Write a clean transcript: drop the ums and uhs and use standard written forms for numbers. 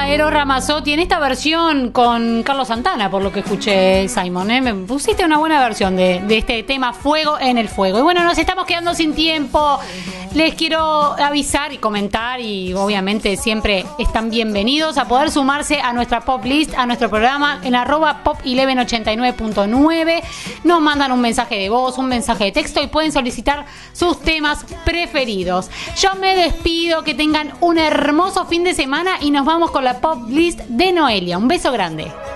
a Eros Ramazzotti en esta versión con Carlos Santana, por lo que escuché, Simon. Me pusiste una buena versión de este tema, Fuego en el Fuego. Y bueno, nos estamos quedando sin tiempo. Les quiero avisar y comentar, y obviamente siempre están bienvenidos a poder sumarse a nuestra pop list, a nuestro programa en @pop1189.9. Nos mandan un mensaje de voz, un mensaje de texto y pueden solicitar sus temas preferidos. Yo me despido, que tengan un hermoso fin de semana y nos vamos con la pop list de Noelia. Un beso grande.